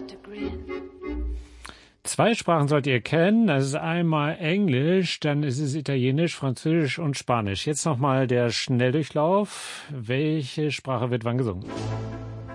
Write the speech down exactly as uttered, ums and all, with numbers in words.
Zwei Sprachen sollt ihr kennen. Das ist einmal Englisch, dann ist es Italienisch, Französisch und Spanisch. Jetzt nochmal der Schnelldurchlauf. Welche Sprache wird wann gesungen?